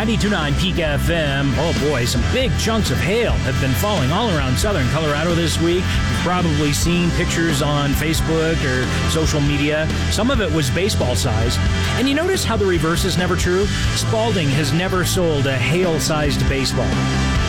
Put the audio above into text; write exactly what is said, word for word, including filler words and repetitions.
ninety-two point nine Peak F M. Oh boy, some big chunks of hail have been falling all around southern Colorado this week. You've probably seen pictures on Facebook or social media. Some of it was baseball size. And you notice how the reverse is never true? Spalding has never sold a hail-sized baseball.